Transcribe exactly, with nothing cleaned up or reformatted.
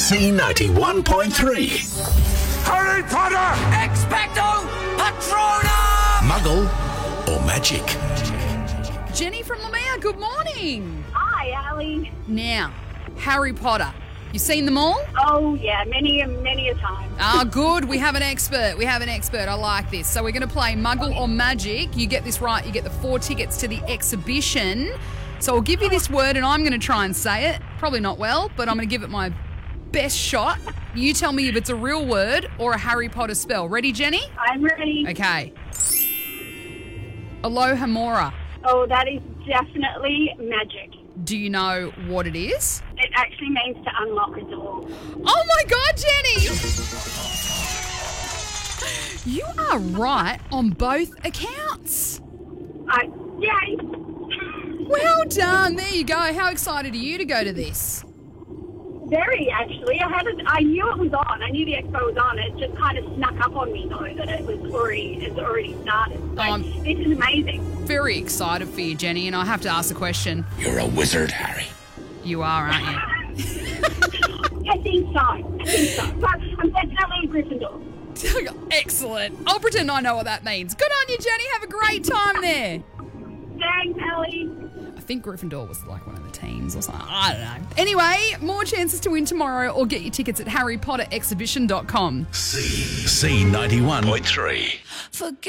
C ninety-one point three. Harry Potter! Expecto Patronum! Muggle or magic? Jenny from Lamar, good morning. Hi, Ali. Now, Harry Potter. You seen them all? Oh, yeah, many, a many a time. Ah, good. We have an expert. We have an expert. I like this. So we're going to play Muggle or Magic. You get this right, you get the four tickets to the exhibition. So I'll give you this word and I'm going to try and say it. Probably not well, but I'm going to give it my best shot. You tell me if it's a real word or a Harry Potter spell. Ready, Jenny? I'm ready. Okay. Alohomora. Oh, that is definitely magic. Do you know what it is? It actually means to unlock a door. Oh my God, Jenny! You are right on both accounts. I, yay! Well done. There you go. How excited are you to go to this? Very, actually. I had it, I knew it was on. I knew the expo was on. It just kind of snuck up on me, though, that it was already, it's already started. So Um, this is amazing. Very excited for you, Jenny, and I have to ask a question. You're a wizard, Harry. You are, aren't you? I think so. I think so. But I'm definitely a Gryffindor. Excellent. I'll pretend I know what that means. Good on you, Jenny. Have a great time there. Thanks, Ellie. I think Gryffindor was like one of the teams or something. I don't know. Anyway, more chances to win tomorrow or get your tickets at harry potter exhibition dot com. C C ninety-one point three. Forget